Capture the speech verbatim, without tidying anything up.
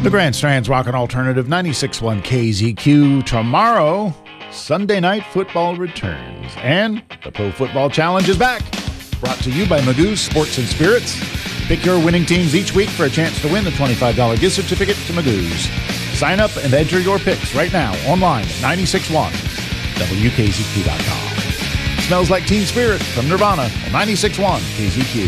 The Grand Strand's Rockin' Alternative ninety-six point one K Z Q. Tomorrow, Sunday Night Football returns. And the Pro Football Challenge is back. Brought to you by Magoo's Sports and Spirits. Pick your winning teams each week for a chance to win the twenty-five dollars gift certificate to Magoo's. Sign up and enter your picks right now online at ninety-six point one W K Z Q dot com. Smells like Teen Spirit from Nirvana on ninety-six point one K Z Q.